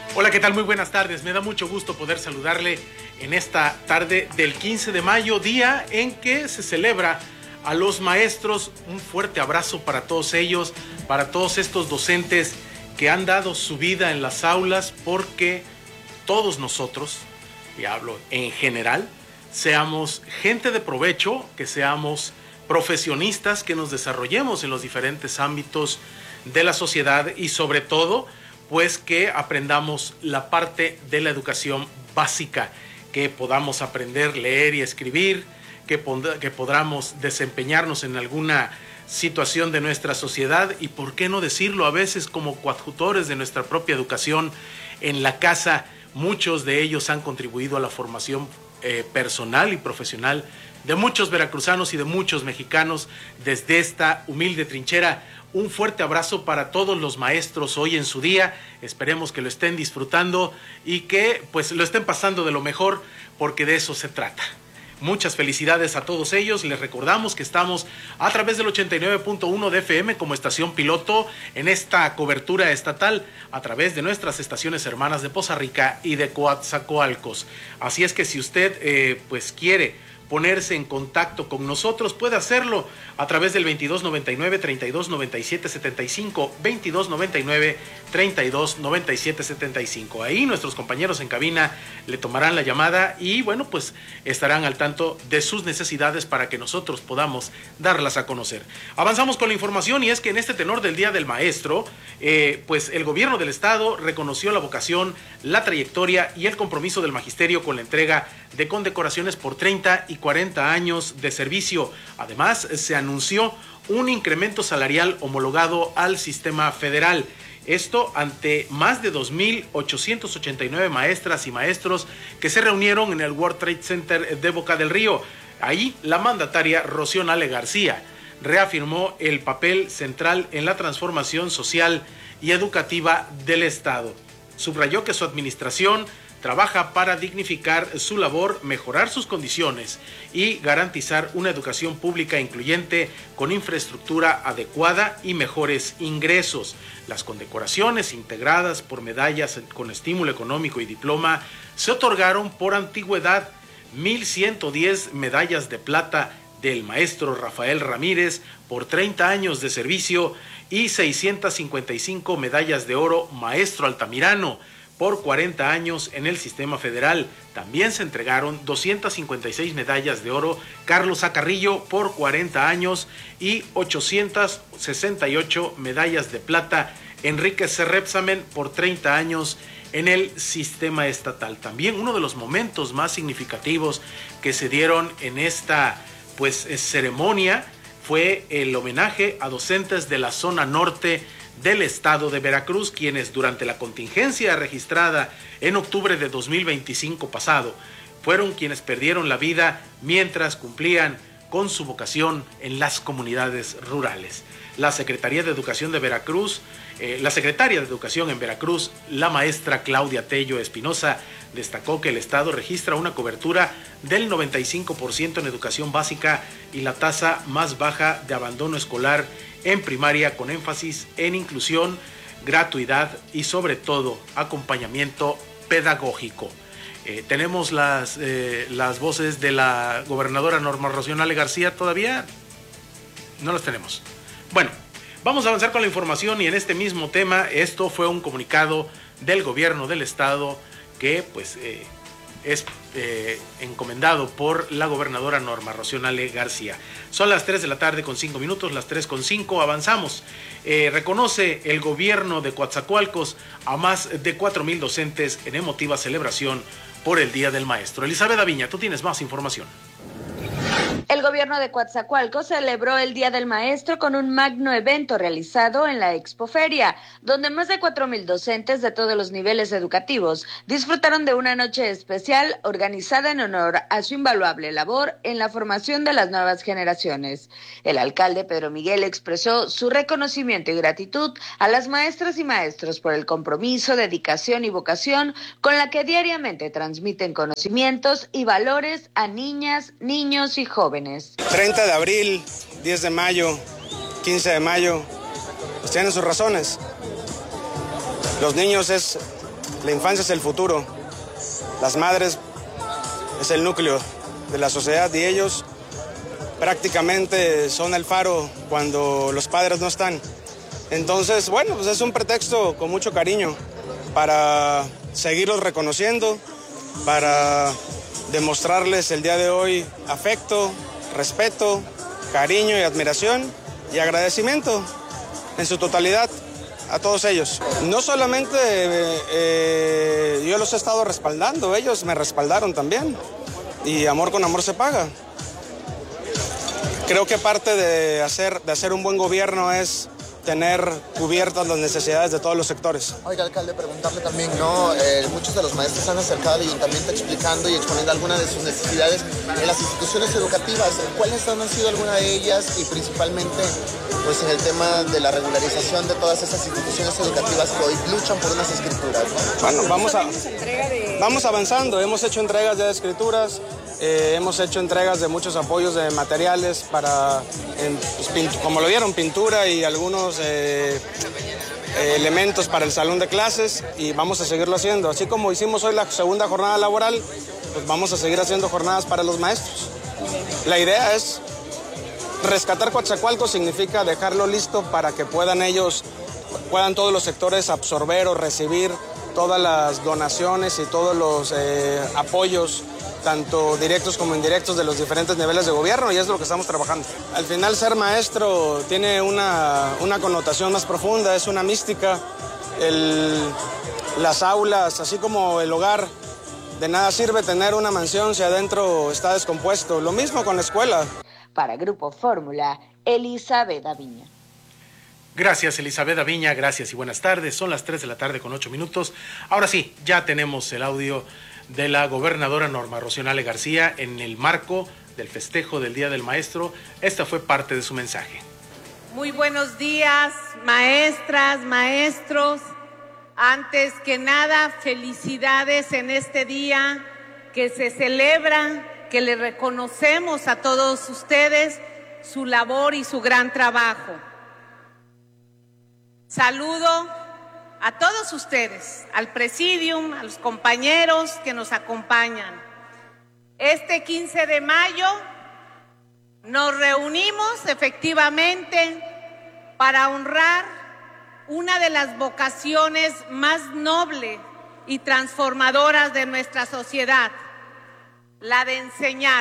Hola, ¿qué tal? Muy buenas tardes. Me da mucho gusto poder saludarle en esta tarde del 15 de mayo, día en que se celebra a los maestros. Un fuerte abrazo para todos ellos, para todos estos docentes que han dado su vida en las aulas porque todos nosotros, y hablo en general, seamos gente de provecho, que seamos profesionistas, que nos desarrollemos en los diferentes ámbitos de la sociedad y sobre todo, pues que aprendamos la parte de la educación básica, que podamos aprender a leer y escribir, que podamos desempeñarnos en alguna situación de nuestra sociedad y, por qué no decirlo, a veces como coadjutores de nuestra propia educación en la casa. Muchos de ellos han contribuido a la formación personal y profesional de muchos veracruzanos y de muchos mexicanos desde esta humilde trinchera. Un fuerte abrazo para todos los maestros hoy en su día. Esperemos que lo estén disfrutando y que pues lo estén pasando de lo mejor, porque de eso se trata. Muchas felicidades a todos ellos. Les recordamos que estamos a través del 89.1 de FM como estación piloto en esta cobertura estatal a través de nuestras estaciones hermanas de Poza Rica y de Coatzacoalcos. Así es que si usted pues quiere ponerse en contacto con nosotros, puede hacerlo a través del 2299-3297-75, 2299-3297-75. Ahí nuestros compañeros en cabina le tomarán la llamada y bueno, pues estarán al tanto de sus necesidades para que nosotros podamos darlas a conocer. Avanzamos con la información, y es que en este tenor del Día del Maestro, pues el gobierno del estado reconoció la vocación, la trayectoria y el compromiso del magisterio con la entrega de condecoraciones por 30 y 40 años de servicio. Además, se anunció un incremento salarial homologado al sistema federal. Esto ante más de 2,889 maestras y maestros que se reunieron en el World Trade Center de Boca del Río. Ahí, la mandataria Rocío Nale García reafirmó el papel central en la transformación social y educativa del Estado. Subrayó que su administración trabaja para dignificar su labor, mejorar sus condiciones y garantizar una educación pública incluyente con infraestructura adecuada y mejores ingresos. Las condecoraciones, integradas por medallas con estímulo económico y diploma, se otorgaron por antigüedad: 1,110 medallas de plata del maestro Rafael Ramírez por 30 años de servicio y 655 medallas de oro maestro Altamirano por 40 años en el sistema federal. También se entregaron 256 medallas de oro Carlos Acarrillo por 40 años y 868 medallas de plata Enrique Cerrepsamen por 30 años en el sistema estatal. También uno de los momentos más significativos que se dieron en esta ceremonia fue el homenaje a docentes de la zona norte del estado de Veracruz, quienes durante la contingencia registrada en octubre de 2025 pasado fueron quienes perdieron la vida mientras cumplían con su vocación en las comunidades rurales. La Secretaría de Educación de Veracruz, la secretaria de Educación en Veracruz, la maestra Claudia Tello Espinosa, destacó que el estado registra una cobertura del 95% en educación básica y la tasa más baja de abandono escolar en primaria, con énfasis en inclusión, gratuidad y sobre todo acompañamiento pedagógico. Tenemos las voces de la gobernadora Norma Rocío Nale García. ¿Todavía? No las tenemos. Bueno, vamos a avanzar con la información, y en este mismo tema, esto fue un comunicado del gobierno del estado que es encomendado por la gobernadora Norma Rocío Nale García. Son las 3 de la tarde con 5 minutos, las 3:05, avanzamos. Reconoce el gobierno de Coatzacoalcos a más de 4,000 docentes en emotiva celebración por el Día del Maestro. Elizabeth Aviña, tú tienes más información. El gobierno de Coatzacoalcos celebró el Día del Maestro con un magno evento realizado en la Expoferia, donde más de 4,000 docentes de todos los niveles educativos disfrutaron de una noche especial organizada en honor a su invaluable labor en la formación de las nuevas generaciones. El alcalde Pedro Miguel expresó su reconocimiento y gratitud a las maestras y maestros por el compromiso, dedicación y vocación con la que diariamente transmiten conocimientos y valores a niñas, niños y jóvenes. 30 de abril, 10 de mayo, 15 de mayo, pues tienen sus razones. Los niños es La infancia es el futuro. Las madres es el núcleo de la sociedad y ellos prácticamente son el faro cuando los padres no están. Entonces, bueno, pues es un pretexto con mucho cariño para seguirlos reconociendo, para demostrarles el día de hoy afecto, respeto, cariño y admiración y agradecimiento en su totalidad a todos ellos. No solamente yo los he estado respaldando, ellos me respaldaron también y amor con amor se paga. Creo que parte de hacer un buen gobierno es tener cubiertas las necesidades de todos los sectores. Oiga, alcalde, preguntarle también, ¿no? Muchos de los maestros se han acercado al ayuntamiento explicando y exponiendo algunas de sus necesidades en las instituciones educativas. ¿Cuáles han sido algunas de ellas? Y principalmente, pues, en el tema de la regularización de todas esas instituciones educativas que hoy luchan por unas escrituras, ¿no? Bueno, vamos avanzando. Hemos hecho entregas ya de escrituras. Hemos hecho entregas de muchos apoyos de materiales para, como lo vieron, pintura y algunos elementos para el salón de clases y vamos a seguirlo haciendo. Así como hicimos hoy la segunda jornada laboral, pues vamos a seguir haciendo jornadas para los maestros. La idea es rescatar Coatzacoalcos, significa dejarlo listo para que puedan todos los sectores absorber o recibir todas las donaciones y todos los apoyos tanto directos como indirectos de los diferentes niveles de gobierno y es lo que estamos trabajando. Al final ser maestro tiene una connotación más profunda, es una mística. Las aulas, así como el hogar, de nada sirve tener una mansión si adentro está descompuesto. Lo mismo con la escuela. Para Grupo Fórmula, Elizabeth Aviña. Gracias, Elizabeth Aviña, gracias y buenas tardes. Son las 3 de la tarde con 8 minutos. Ahora sí, ya tenemos el audio de la gobernadora Norma Rocío Nale García en el marco del festejo del Día del Maestro. Esta fue parte de su mensaje. Muy buenos días, maestras, maestros. Antes que nada, felicidades en este día que se celebra, que le reconocemos a todos ustedes su labor y su gran trabajo. Saludo a todos ustedes, al Presidium, a los compañeros que nos acompañan. Este 15 de mayo nos reunimos efectivamente para honrar una de las vocaciones más nobles y transformadoras de nuestra sociedad, la de enseñar.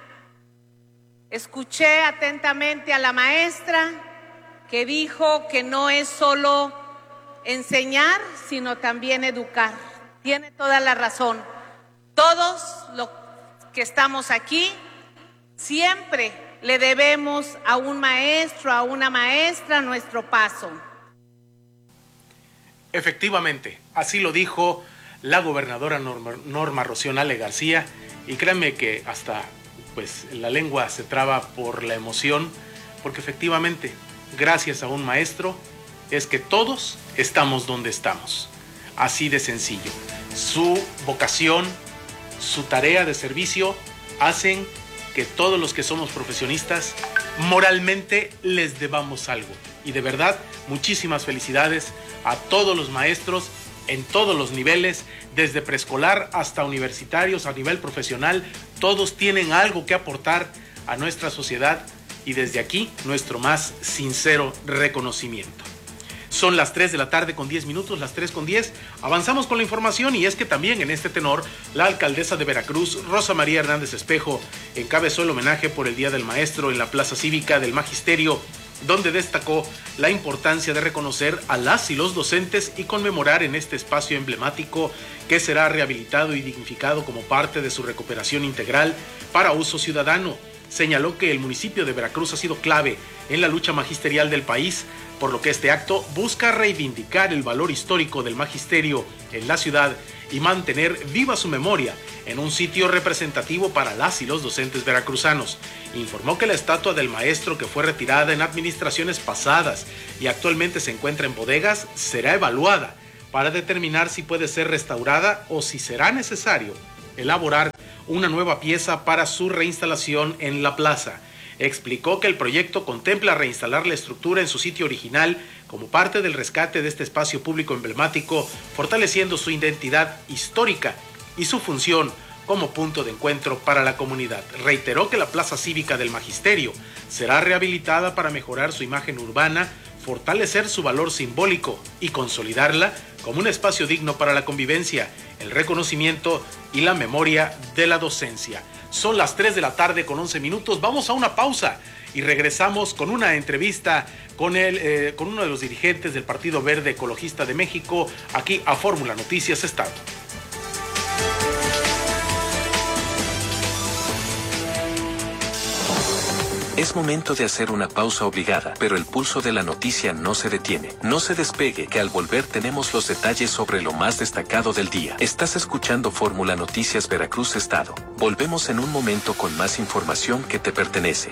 Escuché atentamente a la maestra que dijo que no es solo enseñar, sino también educar. Tiene toda la razón. Todos los que estamos aquí siempre le debemos a un maestro, a una maestra, nuestro paso. Efectivamente, así lo dijo la gobernadora Norma Rocío Nale García, y créanme que hasta pues la lengua se traba por la emoción, porque efectivamente, gracias a un maestro, es que todos estamos donde estamos. Así de sencillo. Su vocación, su tarea de servicio, hacen que todos los que somos profesionistas moralmente les debamos algo. Y de verdad, muchísimas felicidades a todos los maestros en todos los niveles, desde preescolar hasta universitarios, a nivel profesional. Todos tienen algo que aportar a nuestra sociedad y desde aquí nuestro más sincero reconocimiento. Son las 3 de la tarde con 10 minutos, las 3 con 10. Avanzamos con la información y es que también en este tenor, la alcaldesa de Veracruz, Rosa María Hernández Espejo, encabezó el homenaje por el Día del Maestro en la Plaza Cívica del Magisterio, donde destacó la importancia de reconocer a las y los docentes y conmemorar en este espacio emblemático que será rehabilitado y dignificado como parte de su recuperación integral para uso ciudadano. Señaló que el municipio de Veracruz ha sido clave en la lucha magisterial del país, por lo que este acto busca reivindicar el valor histórico del magisterio en la ciudad y mantener viva su memoria en un sitio representativo para las y los docentes veracruzanos. Informó que la estatua del maestro, que fue retirada en administraciones pasadas y actualmente se encuentra en bodegas, será evaluada para determinar si puede ser restaurada o si será necesario elaborar una nueva pieza para su reinstalación en la plaza. explicó que el proyecto contempla reinstalar la estructura en su sitio original como parte del rescate de este espacio público emblemático, fortaleciendo su identidad histórica y su función como punto de encuentro para la comunidad. Reiteró que la Plaza Cívica del Magisterio será rehabilitada para mejorar su imagen urbana, fortalecer su valor simbólico y consolidarla como un espacio digno para la convivencia, el reconocimiento y la memoria de la docencia. Son las 3 de la tarde con 11 minutos. Vamos a una pausa y regresamos con una entrevista con uno de los dirigentes del Partido Verde Ecologista de México, aquí a Fórmula Noticias Estado. Es momento de hacer una pausa obligada, pero el pulso de la noticia no se detiene. No se despegue, que al volver tenemos los detalles sobre lo más destacado del día. Estás escuchando Fórmula Noticias Veracruz Estado. Volvemos en un momento con más información que te pertenece.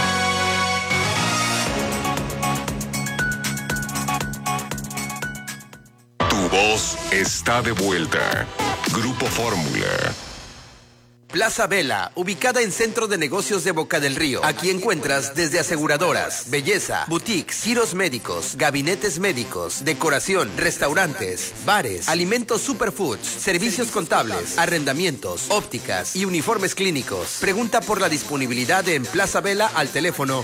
Tu voz está de vuelta. Grupo Fórmula. Plaza Vela, ubicada en Centro de Negocios de Boca del Río. Aquí encuentras desde aseguradoras, belleza, boutiques, giros médicos, gabinetes médicos, decoración, restaurantes, bares, alimentos superfoods, servicios contables, arrendamientos, ópticas y uniformes clínicos. Pregunta por la disponibilidad en Plaza Vela al teléfono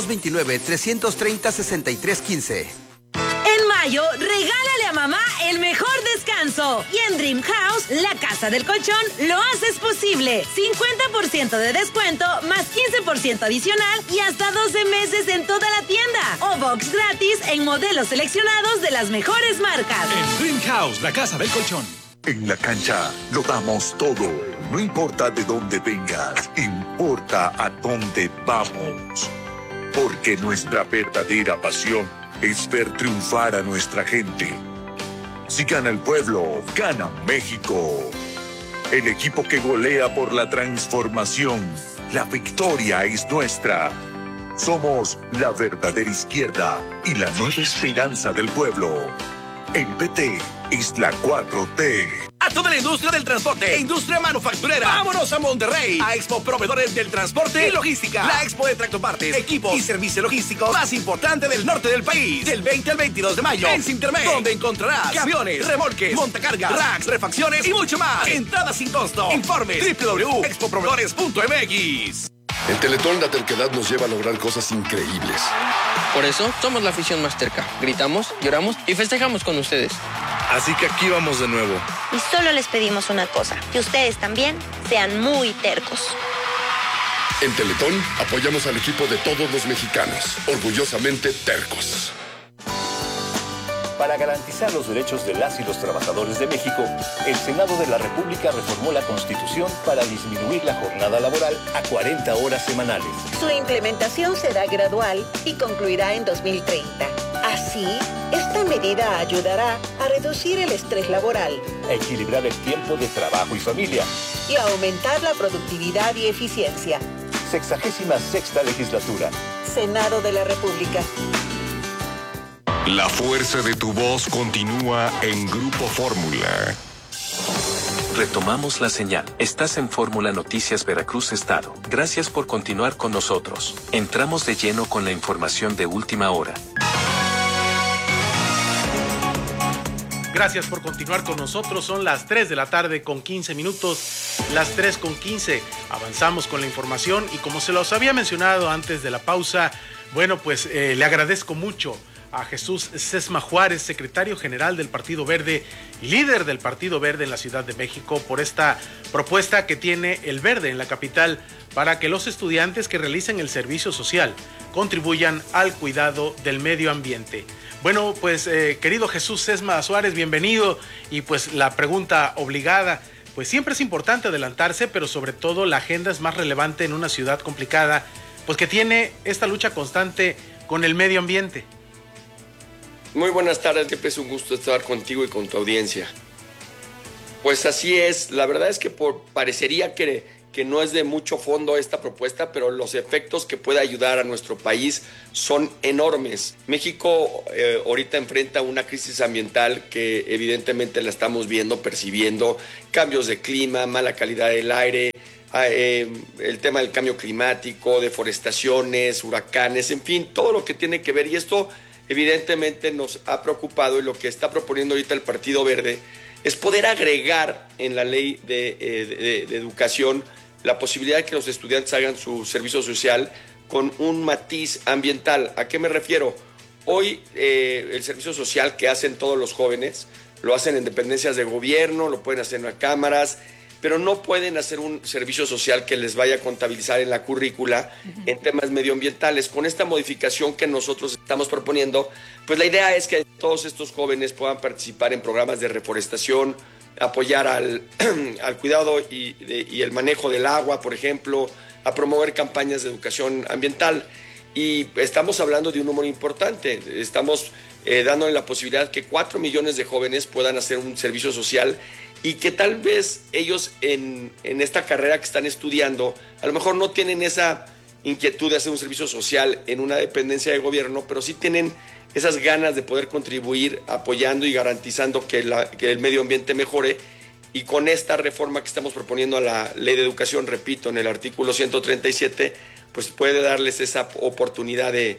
229-330-6315. En mayo, regálale a mamá el mejor descanso. Y en Dream House, la casa del colchón, lo haces posible. 50% de descuento, más 15% adicional y hasta 12 meses en toda la tienda. O box gratis en modelos seleccionados de las mejores marcas. En Dream House, la casa del colchón. En la cancha lo damos todo. No importa de dónde vengas, importa a dónde vamos. Porque nuestra verdadera pasión es ver triunfar a nuestra gente. Si gana el pueblo, gana México. El equipo que golea por la transformación. La victoria es nuestra. Somos la verdadera izquierda y la nueva esperanza del pueblo. El PT es la 4T. A toda la industria del transporte e industria manufacturera. ¡Vámonos a Monterrey! A Expo Proveedores del Transporte y Logística. La Expo de tractopartes, equipos y servicio logístico más importante del norte del país. Del 20 al 22 de mayo en Sintermex, donde encontrarás camiones, remolques, montacargas, racks, refacciones y mucho más. Entrada sin costo. Informe www.expoproveedores.mx. En Teletón la terquedad nos lleva a lograr cosas increíbles. Por eso somos la afición más terca. Gritamos, lloramos y festejamos con ustedes. Así que aquí vamos de nuevo. Y solo les pedimos una cosa, que ustedes también sean muy tercos. En Teletón apoyamos al equipo de todos los mexicanos, orgullosamente tercos. Para garantizar los derechos de las y los trabajadores de México, el Senado de la República reformó la Constitución para disminuir la jornada laboral a 40 horas semanales. Su implementación será gradual y concluirá en 2030. Así, esta medida ayudará a reducir el estrés laboral, a equilibrar el tiempo de trabajo y familia y a aumentar la productividad y eficiencia. 66ª legislatura. Senado de la República. La fuerza de tu voz continúa en Grupo Fórmula. Retomamos la señal. Estás en Fórmula Noticias Veracruz Estado. Gracias por continuar con nosotros. Entramos de lleno con la información de última hora. Gracias por continuar con nosotros. Son las 3 de la tarde con 15 minutos. Las 3:15. Avanzamos con la información y como se los había mencionado antes de la pausa, bueno, pues le agradezco mucho a Jesús Sesma Juárez, secretario general del Partido Verde, líder del Partido Verde en la Ciudad de México, por esta propuesta que tiene el Verde en la capital para que los estudiantes que realicen el servicio social contribuyan al cuidado del medio ambiente. Bueno, pues querido Jesús Sesma Juárez, bienvenido. Y pues la pregunta obligada, pues siempre es importante adelantarse, pero sobre todo la agenda es más relevante en una ciudad complicada, pues que tiene esta lucha constante con el medio ambiente. Muy buenas tardes, siempre es un gusto estar contigo y con tu audiencia. Pues así es, la verdad es que parecería que no es de mucho fondo esta propuesta, pero los efectos que puede ayudar a nuestro país son enormes. México ahorita enfrenta una crisis ambiental que evidentemente la estamos viendo, percibiendo, cambios de clima, mala calidad del aire, el tema del cambio climático, deforestaciones, huracanes, en fin, todo lo que tiene que ver. Y esto evidentemente nos ha preocupado, y lo que está proponiendo ahorita el Partido Verde es poder agregar en la ley de educación la posibilidad de que los estudiantes hagan su servicio social con un matiz ambiental. ¿A qué me refiero? Hoy el servicio social que hacen todos los jóvenes lo hacen en dependencias de gobierno, lo pueden hacer en las cámaras, pero no pueden hacer un servicio social que les vaya a contabilizar en la currícula en temas medioambientales. Con esta modificación que nosotros estamos proponiendo, pues la idea es que todos estos jóvenes puedan participar en programas de reforestación, apoyar al cuidado y el manejo del agua, por ejemplo, a promover campañas de educación ambiental. Y estamos hablando de un número importante. Estamos dándole la posibilidad que 4 millones de jóvenes puedan hacer un servicio social, y que tal vez ellos en esta carrera que están estudiando, a lo mejor no tienen esa inquietud de hacer un servicio social en una dependencia de gobierno, pero sí tienen esas ganas de poder contribuir apoyando y garantizando que el medio ambiente mejore. Y con esta reforma que estamos proponiendo a la Ley de Educación, repito, en el artículo 137, pues puede darles esa oportunidad de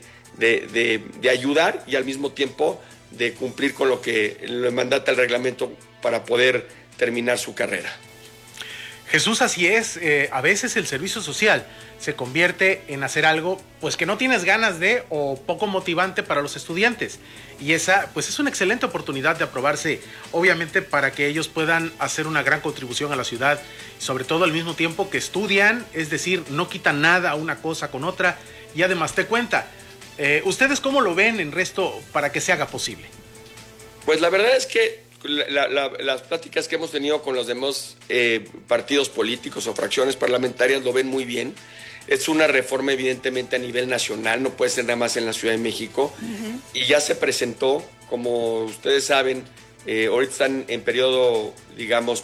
ayudar y al mismo tiempo de cumplir con lo que le mandata el reglamento para poder terminar su carrera. Jesús, así es. A veces el servicio social se convierte en hacer algo pues que no tienes ganas de, o poco motivante para los estudiantes, y esa pues es una excelente oportunidad de aprobarse, obviamente, para que ellos puedan hacer una gran contribución a la ciudad, sobre todo al mismo tiempo que estudian, es decir, no quitan nada una cosa con otra, y además te cuenta. ¿Ustedes cómo lo ven en resto para que se haga posible? Pues la verdad es que las pláticas que hemos tenido con los demás partidos políticos o fracciones parlamentarias lo ven muy bien. Es una reforma evidentemente a nivel nacional, no puede ser nada más en la Ciudad de México. Y ya se presentó, como ustedes saben, ahorita están en periodo, digamos,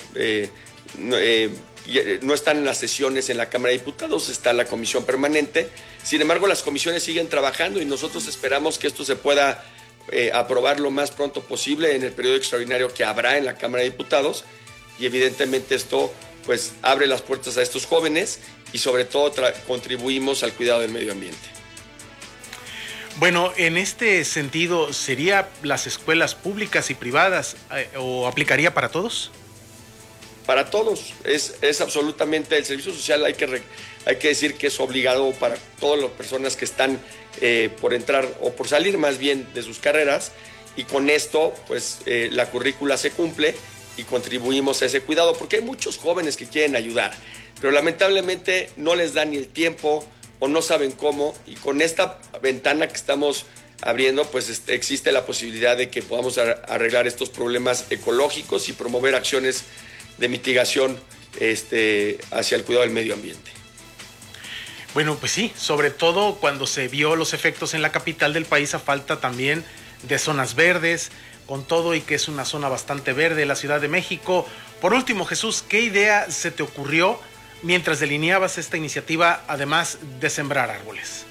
no están en las sesiones en la Cámara de Diputados, está la comisión permanente. Sin embargo, las comisiones siguen trabajando y nosotros esperamos que esto se pueda aprobar lo más pronto posible en el periodo extraordinario que habrá en la Cámara de Diputados, y evidentemente esto pues abre las puertas a estos jóvenes y sobre todo contribuimos al cuidado del medio ambiente. Bueno, en este sentido, ¿sería las escuelas públicas y privadas o aplicaría para todos? Para todos, es absolutamente el servicio social, hay que decir que es obligado para todas las personas que están por entrar o por salir más bien de sus carreras, y con esto pues la currícula se cumple y contribuimos a ese cuidado, porque hay muchos jóvenes que quieren ayudar, pero lamentablemente no les dan ni el tiempo o no saben cómo, y con esta ventana que estamos abriendo pues existe la posibilidad de que podamos arreglar estos problemas ecológicos y promover acciones de mitigación hacia el cuidado del medio ambiente. Bueno, pues sí, sobre todo cuando se vio los efectos en la capital del país a falta también de zonas verdes, con todo y que es una zona bastante verde, la Ciudad de México. Por último, Jesús, ¿qué idea se te ocurrió mientras delineabas esta iniciativa, además de sembrar árboles?